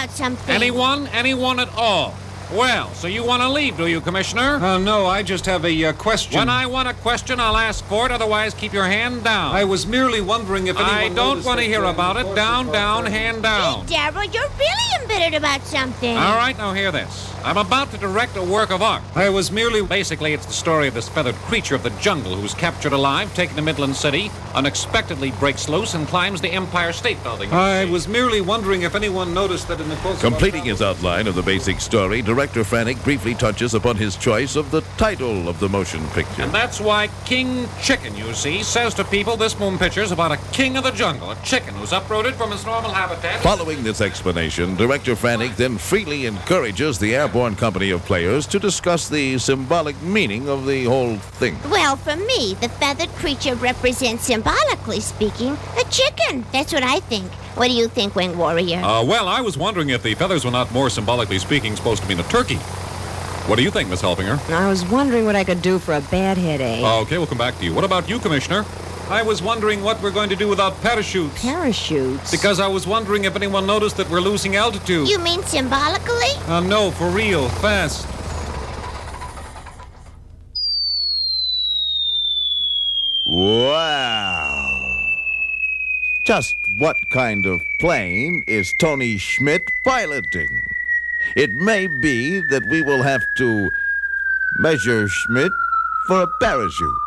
about something. Anyone at all? Well, so you want to leave, do you, Commissioner? No, I just have a question. When I want a question, I'll ask for it. Otherwise, keep your hand down. I was merely wondering if anyone I don't want to hear about it. Down, hand down. Hey, Daryl, you're really embittered about something. All right, now hear this. I'm about to direct a work of art. I was merely... Basically, it's the story of this feathered creature of the jungle who's captured alive, taken to Midland City, unexpectedly breaks loose, and climbs the Empire State Building. I was merely wondering if anyone noticed that in the course Completing his outline of the basic story, Director Frantic briefly touches upon his choice of the title of the motion picture. And that's why King Chicken, you see, says to people this moon picture's about a king of the jungle, a chicken who's uprooted from his normal habitat. Following this explanation, Director Frantic then freely encourages the airborne company of players to discuss the symbolic meaning of the whole thing. Well, for me, the feathered creature represents, symbolically speaking, a chicken. That's what I think. What do you think, Wing Warrior? Well, I was wondering if the feathers were not more symbolically speaking supposed to mean a turkey. What do you think, Miss Helfinger? I was wondering what I could do for a bad headache. Okay, we'll come back to you. What about you, Commissioner? I was wondering what we're going to do without parachutes. Parachutes? Because I was wondering if anyone noticed that we're losing altitude. You mean symbolically? No, for real, fast. Wow. Just what kind of plane is Tony Schmidt piloting? It may be that we will have to measure Schmidt for a parachute.